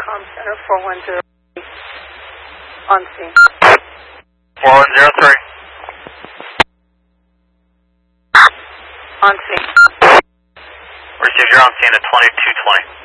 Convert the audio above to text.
Com Center 410 on scene. 4103. On scene. Receive, you're on scene at 2220.